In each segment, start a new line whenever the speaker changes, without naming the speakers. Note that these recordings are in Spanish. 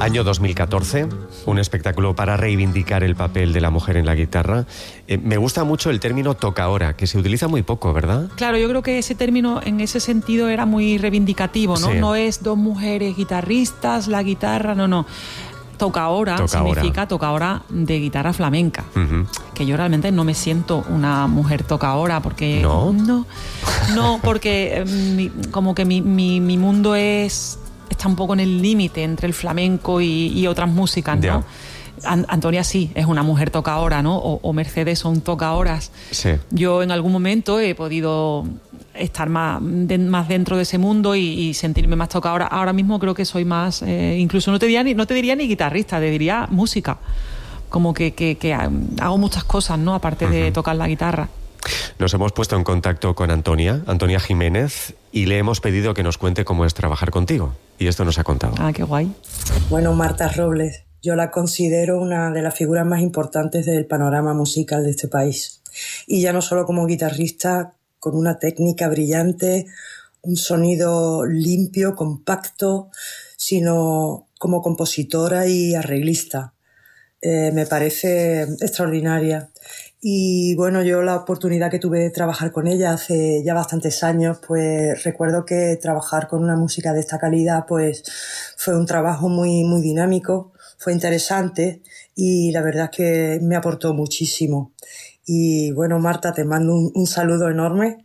Año 2014, un espectáculo para reivindicar el papel de la mujer en la guitarra. Me gusta mucho el término tocaora, que se utiliza muy poco, ¿verdad?
Claro, yo creo que ese término en ese sentido era muy reivindicativo, ¿no?
Sí.
No es dos mujeres guitarristas, la guitarra, no. Tocaora significa tocaora de guitarra flamenca.
Uh-huh.
Que yo realmente no me siento una mujer tocaora porque...
¿No?
No, porque como que mi mundo está un poco en el límite entre el flamenco y otras músicas, ¿no?
Ya.
Antonia sí, es una mujer tocaora, ¿no? O Mercedes son tocaoras.
Sí.
Yo en algún momento he podido estar más dentro de ese mundo y sentirme más tocaora. Ahora mismo creo que soy más, incluso no te diría ni guitarrista, te diría música. Como que hago muchas cosas, ¿no? Aparte de tocar la guitarra.
Nos hemos puesto en contacto con Antonia Jiménez, y le hemos pedido que nos cuente cómo es trabajar contigo. Y esto nos ha contado.
Ah, qué guay.
Bueno, Marta Robles, yo la considero una de las figuras más importantes del panorama musical de este país. Y ya no solo como guitarrista, con una técnica brillante, un sonido limpio, compacto, sino como compositora y arreglista. Me parece extraordinaria. Y bueno, yo la oportunidad que tuve de trabajar con ella hace ya bastantes años, pues recuerdo que trabajar con una música de esta calidad pues fue un trabajo muy, muy dinámico, fue interesante y la verdad es que me aportó muchísimo. Y bueno, Marta, te mando un saludo enorme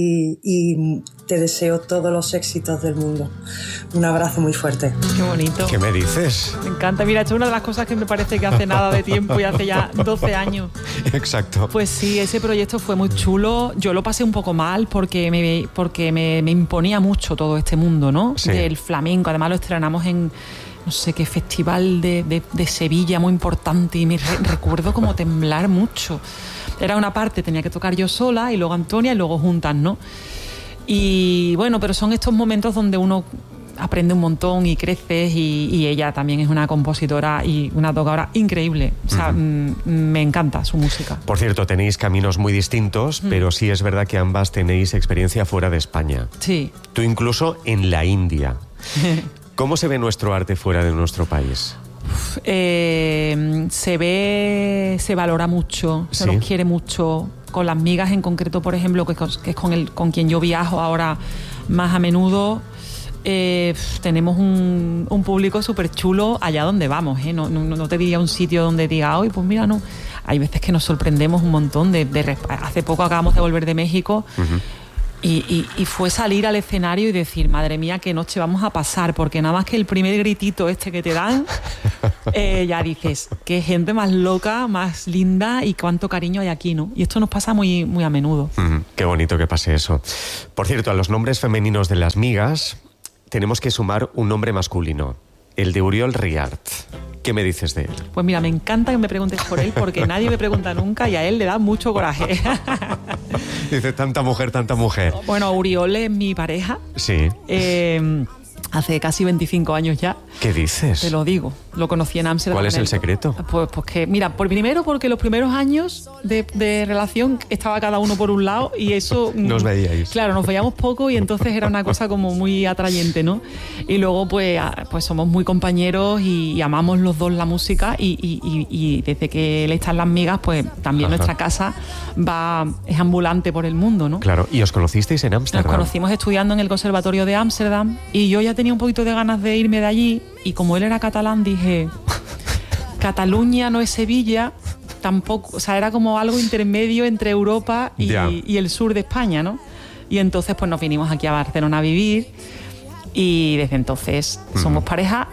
y te deseo todos los éxitos del mundo. Un abrazo muy fuerte.
Qué bonito.
¿Qué me dices?
Me encanta. Mira, esto es una de las cosas que me parece que hace nada de tiempo y hace ya 12 años.
Exacto.
Pues sí, ese proyecto fue muy chulo. Yo lo pasé un poco mal porque me imponía mucho todo este mundo, ¿no?
Sí.
Del flamenco. Además lo estrenamos en no sé qué festival de Sevilla muy importante y me recuerdo como temblar mucho. Era una parte, tenía que tocar yo sola y luego Antonia y luego juntas, ¿no? Y bueno, pero son estos momentos donde uno aprende un montón y creces y ella también es una compositora y una tocadora increíble. O sea, me encanta su música.
Por cierto, tenéis caminos muy distintos, pero sí es verdad que ambas tenéis experiencia fuera de España.
Sí.
Tú incluso en la India. ¿Cómo se ve nuestro arte fuera de nuestro país?
Se valora mucho, se nos quiere mucho. Con las migas en concreto, por ejemplo, que es con quien yo viajo ahora más a menudo, tenemos un público súper chulo allá donde vamos, ¿eh? No te diría un sitio donde diga, hoy pues mira, no. Hay veces que nos sorprendemos un montón. Hace poco acabamos de volver de México. Y fue salir al escenario y decir, madre mía, qué noche vamos a pasar, porque nada más que el primer gritito que te dan, ya dices, qué gente más loca, más linda y cuánto cariño hay aquí, ¿no? Y esto nos pasa muy, muy a menudo.
Qué bonito que pase eso. Por cierto, a los nombres femeninos de las migas tenemos que sumar un nombre masculino, el de Uriol Riart. ¿Qué me dices de él?
Pues mira, me encanta que me preguntes por él porque nadie me pregunta nunca y a él le da mucho coraje.
Dice, tanta mujer, tanta mujer.
Bueno, Uriol es mi pareja.
Sí.
Hace casi 25 años ya.
¿Qué dices?
Te lo digo. Lo conocí en Ámsterdam.
¿Cuál es el secreto?
Pues que, mira, primero porque los primeros años de relación estaba cada uno por un lado y eso...
Nos veíais.
Claro, nos veíamos poco y entonces era una cosa como muy atrayente, ¿no? Y luego pues somos muy compañeros y amamos los dos la música y desde que él está en Las Migas, pues también nuestra casa es ambulante por el mundo, ¿no?
Claro, y os conocisteis en Ámsterdam.
Nos conocimos estudiando en el Conservatorio de Ámsterdam y yo ya tenía un poquito de ganas de irme de allí y como él era catalán dije, Cataluña no es Sevilla, tampoco, o sea, era como algo intermedio entre Europa y el sur de España, ¿no? Y entonces pues nos vinimos aquí a Barcelona a vivir y desde entonces somos pareja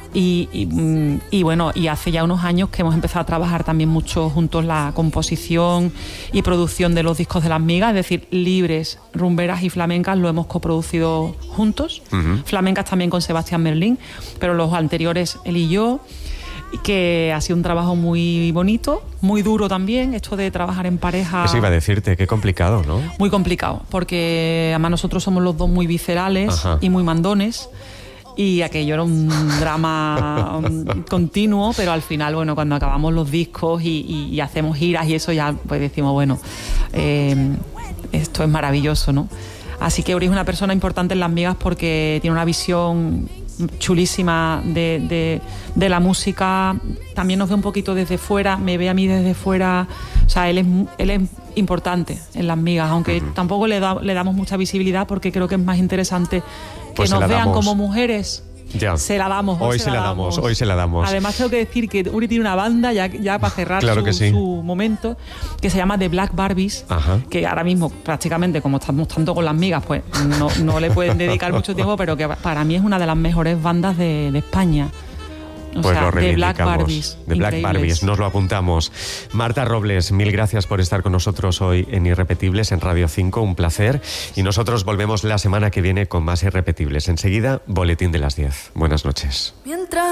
y bueno, y hace ya unos años que hemos empezado a trabajar también mucho juntos la composición y producción de los discos de Las Migas, es decir, Libres, Rumberas y Flamencas lo hemos coproducido juntos, Flamencas también con Sebastián Merlín, pero los anteriores él y yo, que ha sido un trabajo muy bonito, muy duro también, esto de trabajar en pareja.
Eso iba a decirte, qué complicado, ¿no?
Muy complicado, porque además nosotros somos los dos muy viscerales y muy mandones y aquello era un drama continuo, pero al final, bueno, cuando acabamos los discos y hacemos giras y eso ya pues decimos, bueno, esto es maravilloso, ¿no? Así que Uri es una persona importante en Las Migas porque tiene una visión chulísima de la música. También nos ve un poquito desde fuera, me ve a mí desde fuera. O sea, él es importante en Las Migas, aunque tampoco le damos mucha visibilidad, porque creo que es más interesante que
pues
nos vean como mujeres.
Ya.
Se la damos.
Hoy se la damos.
Además, tengo que decir que Uri tiene una banda, ya para cerrar
claro
su momento, que se llama The Black Barbies.
Ajá.
Que ahora mismo, prácticamente, como estamos tanto con Las Migas, pues no le pueden dedicar mucho tiempo, pero que para mí es una de las mejores bandas de España.
Pues lo reivindicamos.
The Black Barbies.
The Black Barbies, nos lo apuntamos. Marta Robles, mil gracias por estar con nosotros hoy en Irrepetibles, en Radio 5, un placer. Y nosotros volvemos la semana que viene con más Irrepetibles. Enseguida, Boletín de las 10. Buenas noches.